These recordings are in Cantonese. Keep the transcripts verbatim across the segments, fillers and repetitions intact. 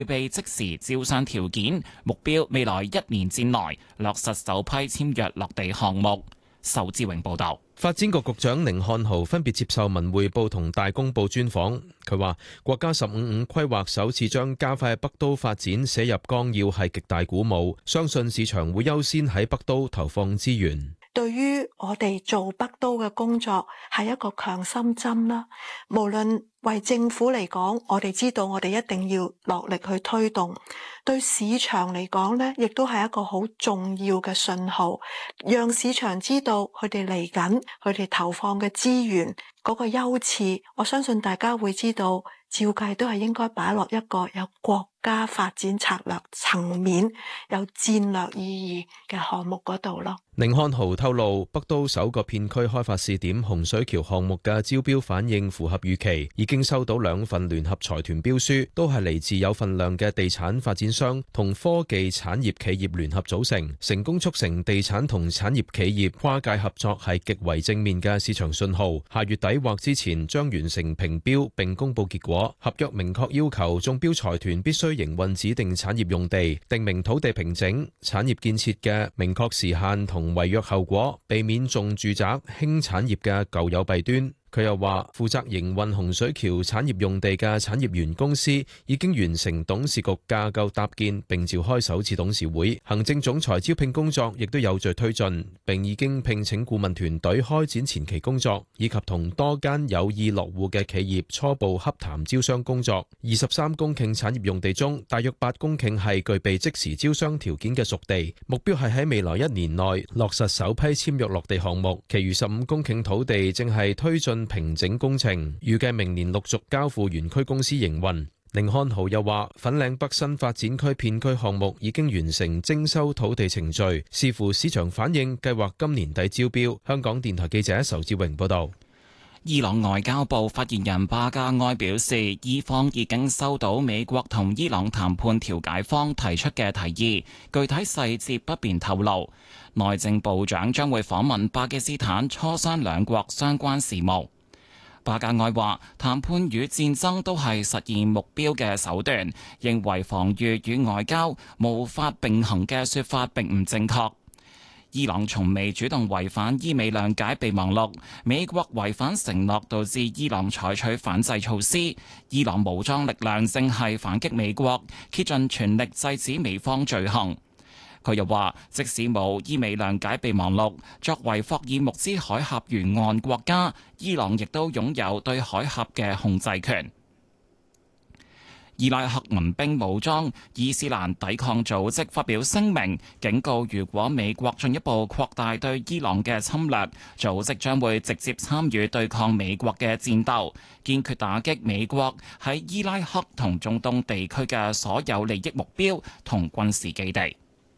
具備即時招商條件，目標未來一年之內落實首批簽約落地項目。仇志榮報導。 發展局局長甯漢豪分別接受文匯報同大公報專訪，佢話國家十五五規劃首次將加快北都發展寫入綱要係極大鼓舞，相信市場會優先喺北都投放資源。 對於我哋做北都嘅工作係一個強心針啦，無論為政府嚟講，我哋知道我哋一定要落力去推動，對市場嚟講呢，亦都係一個好重要嘅信號，讓市場知道佢哋嚟緊，佢哋投放嘅資源嗰個優次，我相信大家會知道，照計都係應該擺落一個有國家發展策略層面、有戰略意義嘅項目嗰度咯。 甯漢豪透露，北都首個片區開發試點洪水橋項目嘅招標反應符合預期，已經收到兩份聯合財團標書，都係嚟自有份量嘅地產發展商同科技產業企業聯合組成，成功促成地產同產業企業跨界合作係極為正面嘅市場信號。下月底或之前將完成評標並公佈結果，合約明確要求中標財團必須營運指定產業用地，定明土地平整、產業建設嘅明確時限同違約後果，避免重住宅輕產業嘅舊有弊端。佢又話，負責營運洪水橋產業用地嘅產業園公司已經完成董事局架構搭建並召開首次董事會，行政總裁招聘工作亦都有序推進，並已經聘請顧問團隊開展前期工作，以及同多間有意落戶嘅企業初步洽談招商工作。二十三公頃產業用地中，大約八公頃係具備即時招商條件嘅熟地，目標係喺未來一年內落實首批簽約落地項目，其餘十五公頃土地正係推進平整工程，預計明年陸續交付園區公司營運。甯漢豪又話，粉嶺北新發展區片區項目已經完成徵收土地程序，視乎市場反應，計劃今年底招標。香港電台記者仇志榮報道。 伊朗外交部發言人巴加埃表示，伊方已經收到美國同伊朗談判調解方提出嘅提議，具體細節不便透露。內政部長將會訪問巴基斯坦，磋商兩國相關事務。巴加埃話，談判與戰爭都係實現目標嘅手段，認為防禦與外交無法並行嘅說法並唔正確。伊朗從未主動違反伊美諒解備忘錄，美國違反承諾導致伊朗採取反制措施，伊朗武裝力量正係反擊美國，竭盡全力制止美方罪行。佢又話，即使冇伊美諒解備忘錄，作為霍爾木茲海峽沿岸國家，伊朗亦都擁有對海峽嘅控制權。伊拉克民兵武裝伊斯蘭抵抗組織發表聲明，警告如果美國進一步擴大對伊朗嘅侵略，組織將會直接參與對抗美國嘅戰鬥，堅決打擊美國喺伊拉克同中東地區嘅所有利益目標同軍事基地。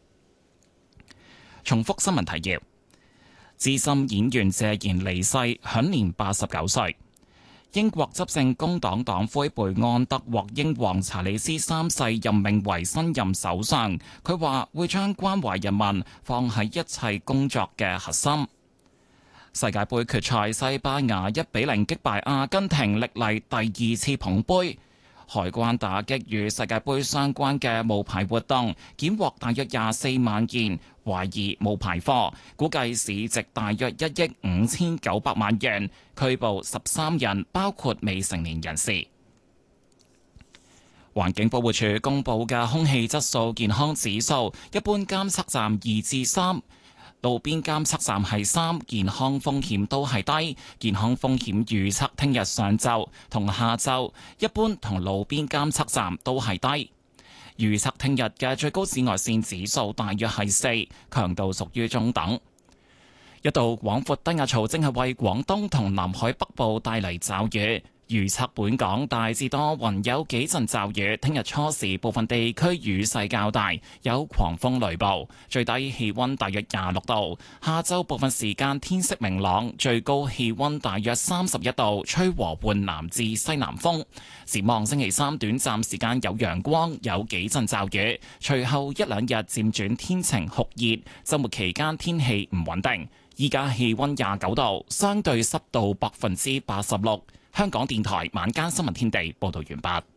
重複新聞提要：資深演員謝賢離世，享年八十九歲。英國執政工黨黨魁貝安德獲英皇查理斯三世任命為新任首相，佢話會將關懷人民放喺一切工作嘅核心。世界盃決賽，西班牙一比零擊敗阿根廷，歷嚟第二次捧杯。海關打擊與世界盃相關嘅冒牌活動，檢獲大約廿四萬件懷疑冒牌貨，估計市值大約一億五千九百萬元，拘捕十三人，包括未成年人士。環境保護署公布嘅空氣質素健康指數，一般監測站二至三。路邊監測站係三，健康風險都係低。健康風險預測聽日上晝同下晝，一般同路邊監測站都係低。預測聽日嘅最高紫外線指數大約係四，強度屬於中等。一道廣闊低壓槽正係為廣東同南海北部帶嚟驟雨。預測本港大致多雲，有幾陣驟雨。聽日初時部分地區雨勢較大，有狂風雷暴，最低氣溫大約廿六度。下晝部分時間天色明朗，最高氣溫大約三十一度，吹和緩南至西南風。展望星期三短暫時間有陽光，有幾陣驟雨，隨後一兩日漸轉天晴酷熱。週末期間天氣唔穩定。依家氣溫廿九度，相對濕度百分之八十六。香港電台晚間新聞天地報道完畢。